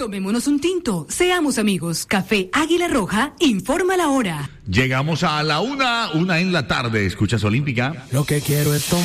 Tomémonos un tinto, seamos amigos. Café Águila Roja, informa la hora. Llegamos a la 1:01 en la tarde. ¿Escuchas Olímpica? Lo que quiero es tomar.